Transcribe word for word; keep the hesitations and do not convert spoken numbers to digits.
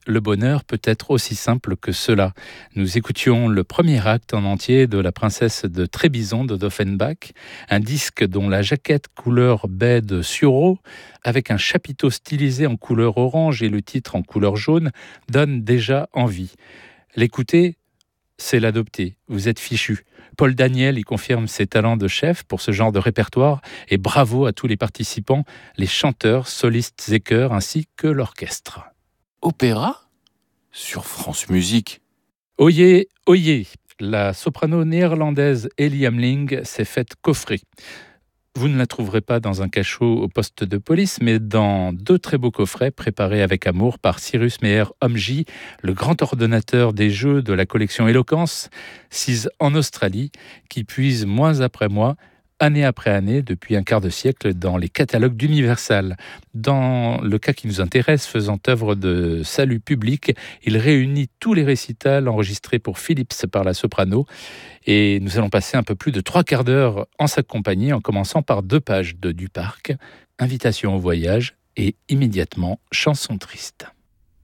le bonheur peut être aussi simple que cela. Nous écoutions le premier acte en entier de La princesse de Trébizon de d'Offenbach, un disque dont la jaquette couleur baie de sureau, avec un chapiteau stylisé en couleur orange et le titre en couleur jaune, donne déjà envie. L'écouter, c'est l'adopter. Vous êtes fichu. Paul Daniel y confirme ses talents de chef pour ce genre de répertoire et bravo à tous les participants, les chanteurs, solistes et chœurs ainsi que l'orchestre. Opéra sur France Musique. Oyez, oyez, la soprano néerlandaise Ellie Hamling s'est faite coffrer. Vous ne la trouverez pas dans un cachot au poste de police, mais dans deux très beaux coffrets préparés avec amour par Cyrus Meyer-Homji, le grand ordonnateur des jeux de la collection Eloquence, sise en Australie, qui puise mois après mois, année après année, depuis un quart de siècle, dans les catalogues d'Universal. Dans le cas qui nous intéresse, faisant œuvre de salut public, il réunit tous les récitals enregistrés pour Philips par la soprano. Et nous allons passer un peu plus de trois quarts d'heure en sa compagnie, en commençant par deux pages de Duparc, Invitation au voyage et immédiatement Chanson triste.